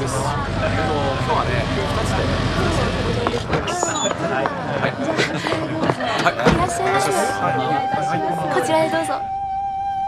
です。今日はね、2つで。はい。はい。 いらっしゃいませ。こちらへどうぞ。